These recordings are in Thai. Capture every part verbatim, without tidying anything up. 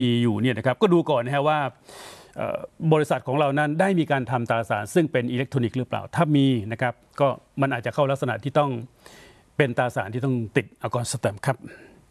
มีอยู่เนี่ยนะครับก็ดูก่อนนะฮะว่าบริษัทของเรานั้นได้มีการทำตราสารซึ่งเป็นอิเล็กทรอนิกส์หรือเปล่าถ้ามีนะครับก็มันอาจจะเข้าลักษณะที่ต้องเป็นตราสารที่ต้องติดอากรสแตมป์ครับ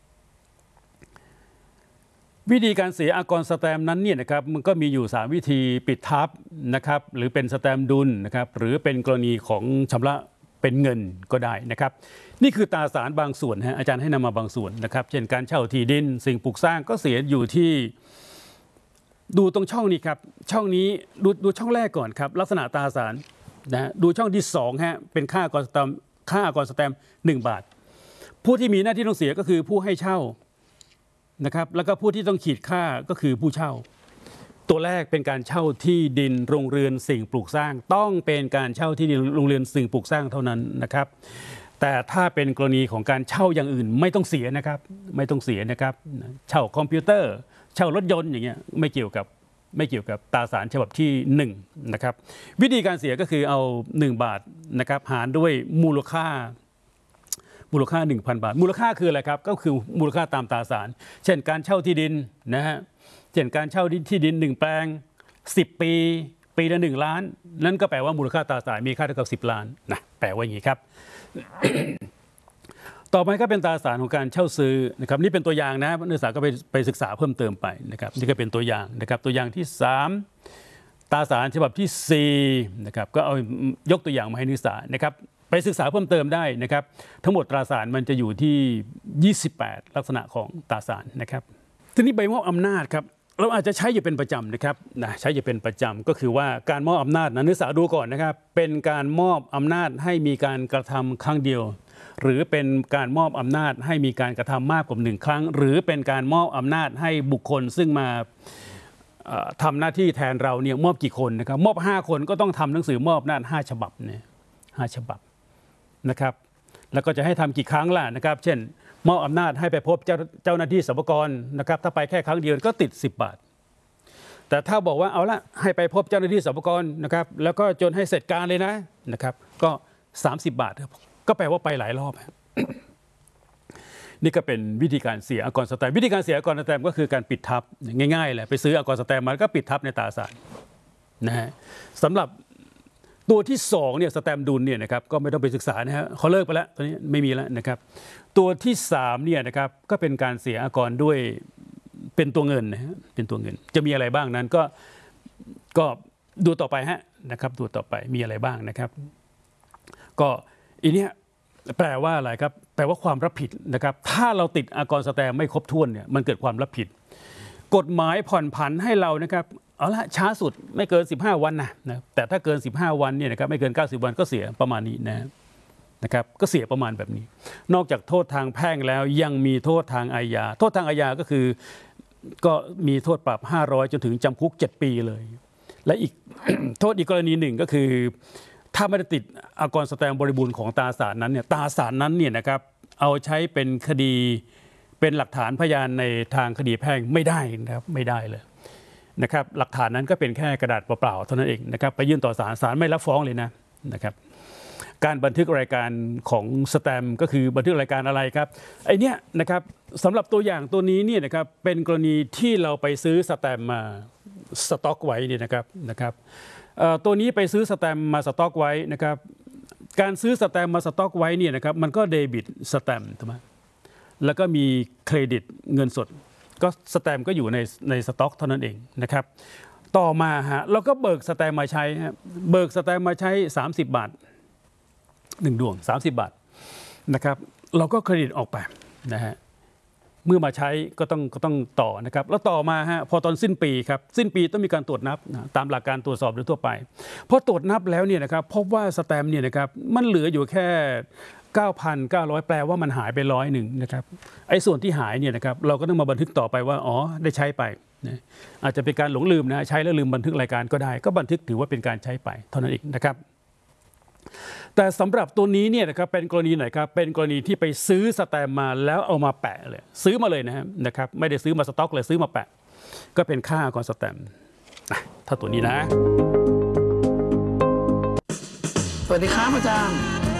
วิธีการเสียอากรสแตมป์นั้นเนี่ยนะครับมันก็มีอยู่สามวิธีปิดทับนะครับหรือเป็นสแตมป์ดุลนะครับหรือเป็นกรณีของชำระเป็นเงินก็ได้นะครับนี่คือตราสารบางส่วนฮะอาจารย์ให้นำมาบางส่วนนะครับเช่นการเช่าที่ดินสิ่งปลูกสร้างก็เสียอยู่ที่ดูตรงช่องนี้ครับช่องนี้ดูดูช่องแรกก่อนครับลักษณะตราสารนะดูช่องที่สองฮะเป็นค่าอากรสแตมป์ค่าอากรสแตมป์หนึ่งบาทผู้ที่มีหน้าที่ต้องเสียก็คือผู้ให้เช่านะครับแล้วก็ผู้ที่ต้องขีดค่าก็คือผู้เช่าตัวแรกเป็นการเช่าที่ดินโรงเรือนสิ่งปลูกสร้างต้องเป็นการเช่าที่ดินโรงเรือนสิ่งปลูกสร้างเท่านั้นนะครับแต่ถ้าเป็นกรณีของการเช่าอย่างอื่นไม่ต้องเสียนะครับไม่ต้องเสียนะครับเช่าคอมพิวเตอร์เช่ารถยนต์อย่างเงี้ยไม่เกี่ยวกับไม่เกี่ยวกับตราสารฉบับที่หนึ่งนะครับวิธีการเสียก็คือเอาหนึ่งบาทนะครับหารด้วยมูลค่ามูลค่า หนึ่งพัน บาทมูลค่าคืออะไรครับก็คือมูลค่าตามตราสารเช่นการเช่าที่ดินนะฮะเช่นการเช่าที่ดินหนึ่งแปลงสิบปีปีละหนึ่งล้านนั่นก็แปลว่ามูลค่าตราสารมีค่าเท่ากับสิบล้านนะแปลว่าอย่างนี้ครับ ต่อไปก็เป็นตราสารของการเช่าซื้อนะครับนี่เป็นตัวอย่างนะนักศึกษาก็ไปไปศึกษาเพิ่มเติมไปนะครับนี่ก็เป็นตัวอย่างนะครับตัวอย่างที่สามตราสารฉบับที่สี่นะครับก็เอายกตัวอย่างมาให้นักศึกษานะครับไปศึกษาเพิ่มเติมได้นะครับทั้งหมดตราสารมันจะอยู่ที่ยี่สิบแปดลักษณะของตราสารนะครับทีนี้ใบมอบอำนาจครับเราอาจจะใช้อยู่เป็นประจำนะครับนะใช้อยู่เป็นประจำก็คือว่าการมอบอำนาจนักศึกษาดูก่อนนะครับเป็นการมอบอำนาจให้มีการกระทำครั้งเดียวหรือเป็นการมอบอำนาจให้มีการกระทำมากกว่าหนึ่งครั้งหรือเป็นการมอบอำนาจให้บุคคลซึ่งมาทำหน้าที่แทนเราเนี่ยมอบกี่คนนะครับมอบห้าคนก็ต้องทำหนังสือมอบอำนาจห้าฉบับเนี่ยห้าฉบับนะครับแล้วก็จะให้ทำกี่ครั้งล่ะนะครับเช่นมอบอำนาจให้ไปพบเจ้าเจ้าหน้าที่สรรพากรนะครับถ้าไปแค่ครั้งเดียวก็ติดสิบบาทแต่ถ้าบอกว่าเอาละให้ไปพบเจ้าหน้าที่สรรพากรนะครับแล้วก็จนให้เสร็จการเลยนะนะครับก็สามสิบบาทก็แปลว่าไปหลายรอบ นี่ก็เป็นวิธีการเสียอากรสแตมป์วิธีการเสียอากรสแตมป์ก็คือการปิดทับง่ายๆแหละไปซื้ออากรสแตมป์มาก็ปิดทับในตราสารนะฮะสำหรับตัวที่สองเนี่ยสแตมป์ดุลเนี่ยนะครับก็ไม่ต้องไปศึกษานะฮะเขาเลิกไปแล้วตอนนี้ไม่มีแล้วนะครับตัวที่สามเนี่ยนะครับก็เป็นการเสียอากรด้วยเป็นตัวเงินนะฮะเป็นตัวเงินจะมีอะไรบ้างนั้นก็ก็ดูต่อไปฮะนะครับดูต่อไปมีอะไรบ้างนะครับก็อีเนี้ยแปลว่าอะไรครับแปลว่าความรับผิดนะครับถ้าเราติดอากรสแตมป์ไม่ครบถ้วนเนี่ยมันเกิดความรับผิดกฎหมายผ่อนผันให้เรานะครับเอาละช้าสุดไม่เกินสิบห้าวันนะนะแต่ถ้าเกินสิบห้าวันเนี่ยนะครับไม่เกินเก้าสิบวันก็เสียประมาณนี้นะนะครับก็เสียประมาณแบบนี้นอกจากโทษทางแพ่งแล้วยังมีโทษทางอาญาโทษทางอาญาก็คือก็มีโทษปรับห้าร้อยจนถึงจำคุกเจ็ดปีเลยและอีก โทษอีกกรณีหนึ่งก็คือถ้าไม่ได้ติดอากรสแตมป์บริบูรณ์ของตราสารนั้นเนี่ยตราสารนั้นเนี่ยนะครับเอาใช้เป็นคดีเป็นหลักฐานพยานในทางคดีแพ่งไม่ได้นะครับไม่ได้เลยนะครับหลักฐานนั้นก็เป็นแค่กระดาษเปล่าๆเท่านั้นเองนะครับไปยื่นต่อศาลศาลไม่รับฟ้องเลยนะนะครับการบันทึกรายการของสแตมป์ก็คือบันทึกรายการอะไรครับไอเนี้ยนะครับสำหรับตัวอย่างตัวนี้เนี่ยนะครับเป็นกรณีที่เราไปซื้อสแตมป์มาสต็อกไว้เนี่ยนะครับนะครับตัวนี้ไปซื้อสแตมป์มาสต็อกไว้นะครับการซื้อสแตมป์มาสต็อกไว้เนี่ยนะครับมันก็เดบิตสแตมป์ถูกไหมแล้วก็มีเครดิตเงินสดก็สแตมป์ก็อยู่ในในสต็อกเท่านั้นเองนะครับต่อมาฮะเราก็เบิกสแตมป์มาใช้ฮะเบิกสแตมป์มาใช้สามสิบบาทหนึ่งดวงสามสิบบาทนะครับเราก็เครดิตออกไปนะฮะเมื่อมาใช้ก็ต้องก็ต้องต่อนะครับแล้วต่อมาฮะพอตอนสิ้นปีครับสิ้นปีต้องมีการตรวจนับนะตามหลักการตรวจสอบโดยทั่วไปพอตรวจนับแล้วเนี่ยนะครับพบว่าสแตมป์เนี่ยนะครับมันเหลืออยู่แค่เก้าพันเก้าร้อยแปลว่ามันหายไปร้อยหนึ่งนะครับไอ้ส่วนที่หายเนี่ยนะครับเราก็ต้องมาบันทึกต่อไปว่าอ๋อได้ใช้ไปนะอาจจะเป็นการหลงลืมนะใช้แล้วลืมบันทึกรายการก็ได้ก็บันทึกถือว่าเป็นการใช้ไปเท่านั้นเองนะครับแต่สำหรับตัวนี้เนี่ยนะครับเป็นกรณีไหนครับเป็นกรณีที่ไปซื้อสแตมป์มาแล้วเอามาแปะเลยซื้อมาเลยนะครับไม่ได้ซื้อมาสต็อกเลยซื้อมาแปะก็เป็นค่าอากรสแตมป์ถ้าตัวนี้นะสวัสดีครับอาจารย์